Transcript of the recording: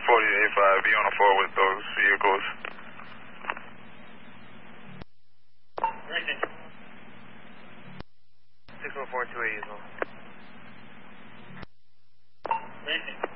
4085, be on the floor with those vehicles. Reaching. 614-280 as well. Reaching.